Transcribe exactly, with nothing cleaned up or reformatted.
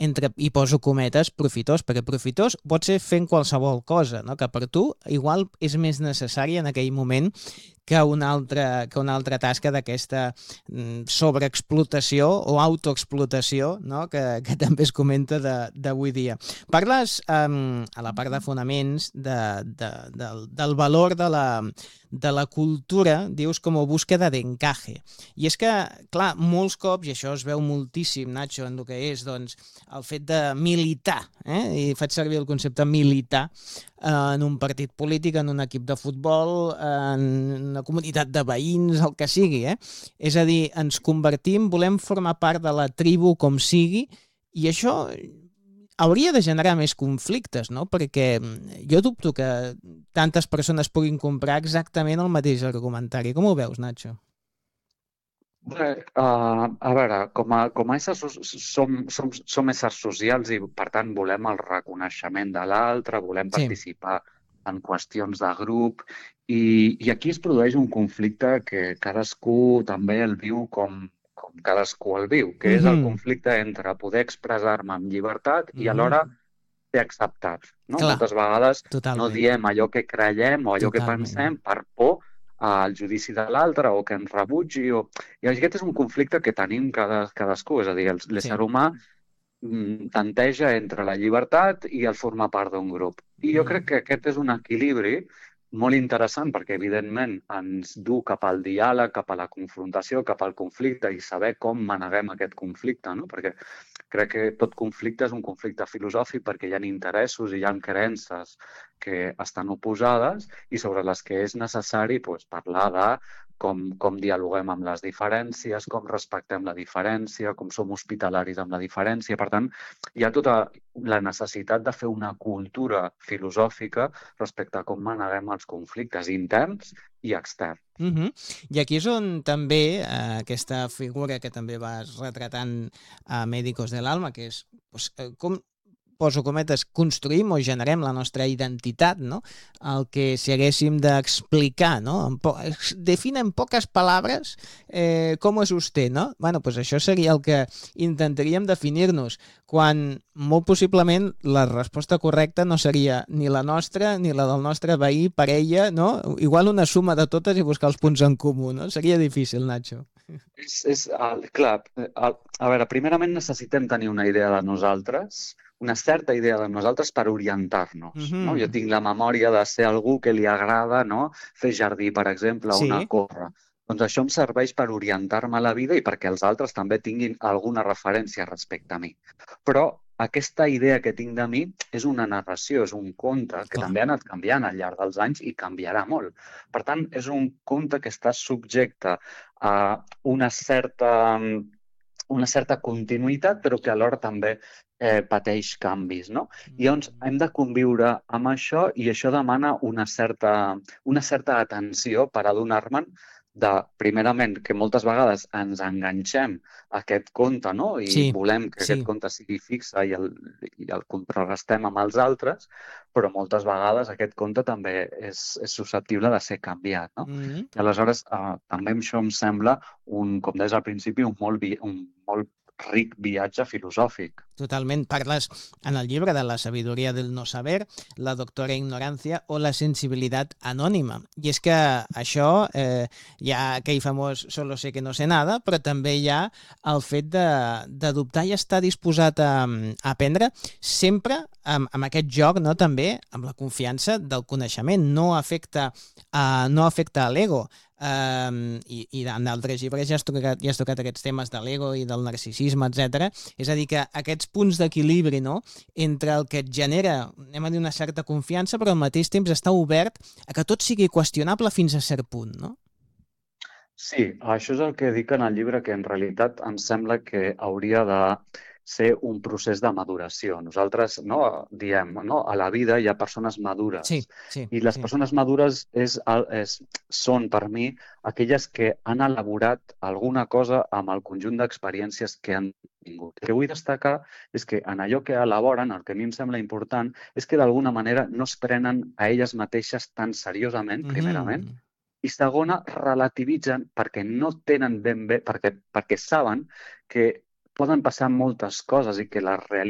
entre, i poso cometes, profitós, perquè profitós pot ser fent qualsevol cosa, no? Que per tu igual és més necessari en aquell moment que una altra, que una altra tasca d'aquesta mm, sobreexplotació o autoexplotació, no? que, que també es comenta d'avui dia. Parles, um, a la part de fonaments, de, de, del, del valor de la, de la cultura, dius com a búsqueda d'encaje. I és que, clar, molts cops, i això es veu moltíssim, Nacho, en el que és doncs, el fet de militar, eh? I faig servir el concepte militar, en un partit polític, en un equip de futbol, en una comunitat de veïns, el que sigui. Eh? És a dir, ens convertim, volem formar part de la tribu com sigui, i això hauria de generar més conflictes, no? Perquè jo dubto que tantes persones puguin comprar exactament el mateix argumentari. Com ho veus, Nacho? Bé, uh, a veure, com a, com a éssers som, som, som éssers socials i per tant volem el reconeixement de l'altre, volem Sí. participar en qüestions de grup i, i aquí es produeix un conflicte que cadascú també el viu com, com cadascú el viu, que és el Mhm. conflicte entre poder expressar-me amb llibertat i Mhm. alhora ser acceptat. No? Clar, Moltes vegades no totalment. diem allò que creiem o allò que Totalment. pensem per por al judici de l'altre o que ens rebutgi. O... I aquest és un conflicte que tenim cada, cadascú, és a dir, el- l'ésser Sí. humà mm, tanteja entre la llibertat i el formar part d'un grup. I jo Mm. crec que aquest és un equilibri molt interessant perquè, evidentment, ens du cap al diàleg, cap a la confrontació, cap al conflicte i saber com maneguem aquest conflicte, no? Perquè crec que tot conflicte és un conflicte filosòfic perquè hi ha interessos i hi ha creences que estan oposades i sobre les que és necessari doncs, parlar de com, com dialoguem amb les diferències, com respectem la diferència, com som hospitalaris amb la diferència. Per tant, hi ha tota la necessitat de fer una cultura filosòfica respecte a com maneguem els conflictes interns i externs. Mhm. I aquí és on també eh, aquesta figura que també vas retratant a Médicos del Alma, que és pues, eh, com, poso cometes, construïm o generem la nostra identitat, no? El que si haguéssim d'explicar, no? En po define en poques paraules eh, com és vostè, no? Bueno, pues això seria el que intentaríem definir-nos, quan molt possiblement la resposta correcta no seria ni la nostra ni la del nostre veí, parella, no? Igual una suma de totes i buscar els punts en comú, no? Seria difícil, Nacho. És, és, el, clar, el, a veure, primerament necessitem tenir una idea de nosaltres, una certa idea de nosaltres per orientar-nos. No? Jo Mhm. tinc la memòria de ser algú que li agrada, no? Fer jardí, per exemple, o anar Sí. a córrer. Doncs això em serveix per orientar-me a la vida i perquè els altres també tinguin alguna referència respecte a mi. Però aquesta idea que tinc de mi és una narració, és un conte que Clar. també ha anat canviant al llarg dels anys i canviarà molt. Per tant, és un conte que està subjecte a una certa, una certa continuïtat, però que alhora també eh, pateix canvis, no? I llavors hem de conviure amb això i això demana una certa, una certa atenció per adonar-me'n de, primerament, que moltes vegades ens enganxem a aquest conte, no? I Sí, volem que sí. aquest conte sigui fixe i el, i el contrarrestem amb els altres, però moltes vegades aquest conte també és, és susceptible de ser canviat, no? Mhm. I aleshores eh, també això em sembla, un, com deies al principi, un molt, vi, un molt ric viatge filosòfic. Totalment. Parles en el llibre de la sabidoria del no saber, la doctora ignorancia o la sensibilitat anònima. I és que això, eh, hi ha aquell famós solo sé que no sé nada, però també hi ha el fet d'adoptar i estar disposat a, a aprendre sempre amb, amb aquest joc, no? També amb la confiança del coneixement. No afecta, uh, no afecta a l'ego. Um, i, i en d'altres llibres ja has, tocat, ja has tocat aquests temes de l'ego i del narcisisme, etcètera. És a dir, que aquests punts d'equilibri, no?, entre el que et genera, anem a dir, una certa confiança, però al mateix temps està obert a que tot sigui qüestionable fins a cert punt, no? Sí, això és el que dic en el llibre, que en realitat em sembla que hauria de ser un procés de maduració. Nosaltres no, diem, no, a la vida hi ha persones madures Sí, sí, i les sí. persones madures és, és, són, per mi, aquelles que han elaborat alguna cosa amb el conjunt d'experiències que han tingut. El que vull destacar és que en allò que elaboren, el que a mi em sembla important, és que d'alguna manera no es prenen a elles mateixes tan seriosament, primerament, Mhm. i segona, relativitzen perquè no tenen ben bé, perquè, perquè saben que poden passar moltes coses i que la realitat